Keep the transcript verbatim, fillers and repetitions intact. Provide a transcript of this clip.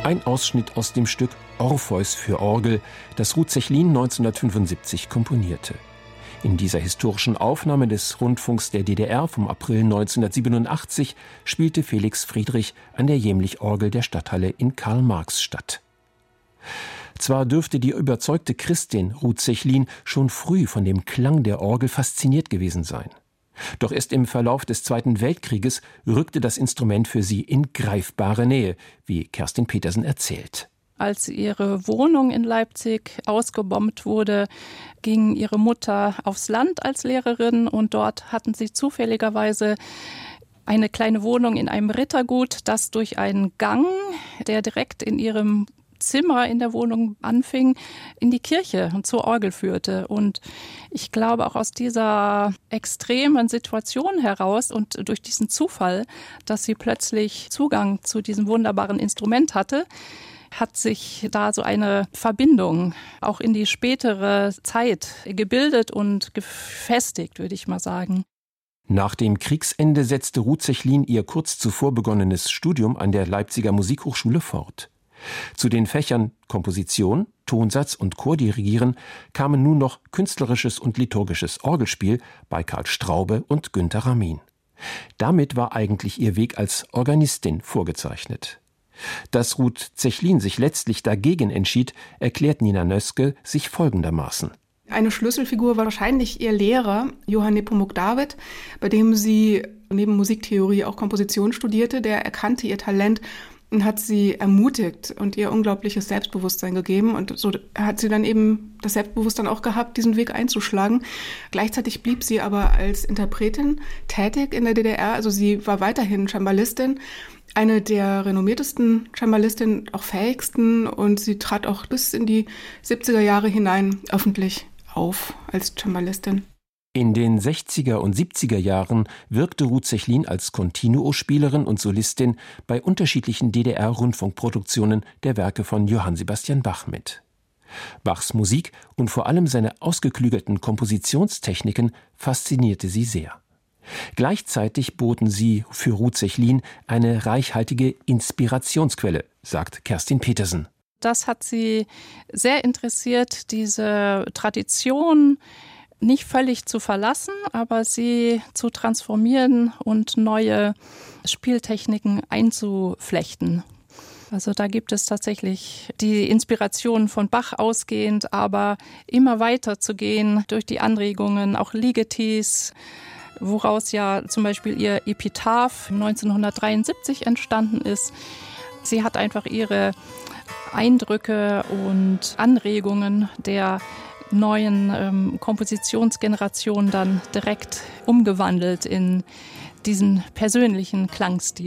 Ein Ausschnitt aus dem Stück Orpheus für Orgel, das Ruth Zechlin neunzehnhundertfünfundsiebzig komponierte. In dieser historischen Aufnahme des Rundfunks der D D R vom April neunzehnhundertsiebenundachtzig spielte Felix Friedrich an der Jämlich-Orgel der Stadthalle in Karl-Marx-Stadt. Zwar dürfte die überzeugte Christin Ruth Zechlin schon früh von dem Klang der Orgel fasziniert gewesen sein. Doch erst im Verlauf des Zweiten Weltkrieges rückte das Instrument für sie in greifbare Nähe, wie Kerstin Petersen erzählt. Als ihre Wohnung in Leipzig ausgebombt wurde, ging ihre Mutter aufs Land als Lehrerin und dort hatten sie zufälligerweise eine kleine Wohnung in einem Rittergut, das durch einen Gang, der direkt in ihrem Zimmer in der Wohnung anfing, in die Kirche und zur Orgel führte. Und ich glaube auch aus dieser extremen Situation heraus und durch diesen Zufall, dass sie plötzlich Zugang zu diesem wunderbaren Instrument hatte, hat sich da so eine Verbindung auch in die spätere Zeit gebildet und gefestigt, würde ich mal sagen. Nach dem Kriegsende setzte Ruth Zechlin ihr kurz zuvor begonnenes Studium an der Leipziger Musikhochschule fort. Zu den Fächern Komposition, Tonsatz und Chordirigieren kamen nun noch künstlerisches und liturgisches Orgelspiel bei Karl Straube und Günter Ramin. Damit war eigentlich ihr Weg als Organistin vorgezeichnet. Dass Ruth Zechlin sich letztlich dagegen entschied, erklärt Nina Nöske sich folgendermaßen. Eine Schlüsselfigur war wahrscheinlich ihr Lehrer, Johann Nepomuk David, bei dem sie neben Musiktheorie auch Komposition studierte. Der erkannte ihr Talent und hat sie ermutigt und ihr unglaubliches Selbstbewusstsein gegeben. Und so hat sie dann eben das Selbstbewusstsein auch gehabt, diesen Weg einzuschlagen. Gleichzeitig blieb sie aber als Interpretin tätig in der D D R. Also sie war weiterhin Cembalistin, eine der renommiertesten Cembalistinnen, auch fähigsten. Und sie trat auch bis in die siebziger Jahre hinein öffentlich auf als Cembalistin. In den sechziger und siebziger Jahren wirkte Ruth Zechlin als Continuo-Spielerin und Solistin bei unterschiedlichen D D R-Rundfunkproduktionen der Werke von Johann Sebastian Bach mit. Bachs Musik und vor allem seine ausgeklügelten Kompositionstechniken faszinierte sie sehr. Gleichzeitig boten sie für Ruth Zechlin eine reichhaltige Inspirationsquelle, sagt Kerstin Petersen. Das hat sie sehr interessiert, diese Tradition nicht völlig zu verlassen, aber sie zu transformieren und neue Spieltechniken einzuflechten. Also da gibt es tatsächlich die Inspiration von Bach ausgehend, aber immer weiter zu gehen durch die Anregungen, auch Ligetis, woraus ja zum Beispiel ihr Epitaph neunzehnhundertdreiundsiebzig entstanden ist. Sie hat einfach ihre Eindrücke und Anregungen der neuen ähm, Kompositionsgeneration dann direkt umgewandelt in diesen persönlichen Klangstil.